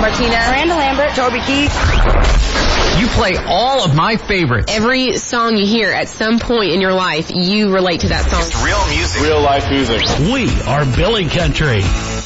Martinez, Miranda Lambert, Toby Keith. You play all of my favorites. Every song you hear at some point in your life, you relate to that song. It's real music. Real life music. We are Billy Country.